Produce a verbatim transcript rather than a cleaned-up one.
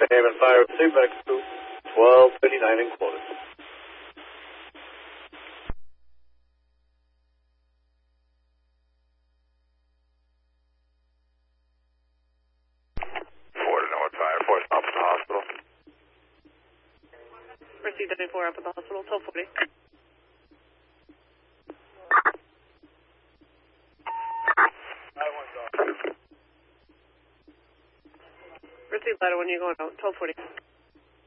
Haven Fire at Seabex to twelve fifty-nine and quarters. Four to North Fire, four stop at the hospital. Received at four up at the hospital, twelve forty. Received ladder when you're going out, twelve forty.